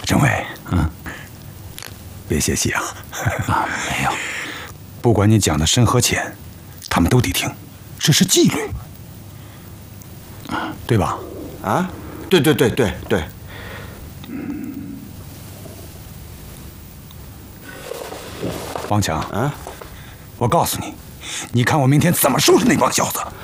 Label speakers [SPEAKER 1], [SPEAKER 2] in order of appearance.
[SPEAKER 1] 政委，别泄气啊！
[SPEAKER 2] 没有，
[SPEAKER 1] 不管你讲的深和浅，他们都得听，这是纪律，对吧？
[SPEAKER 3] 啊，对。
[SPEAKER 1] 王强啊，我告诉你，你看我明天怎么收拾那帮小子！